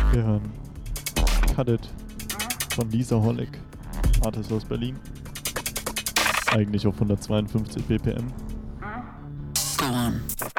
Wir hören Cut It von Lisa Holleck, Artist aus Berlin. Eigentlich auf 152 BPM. Go on.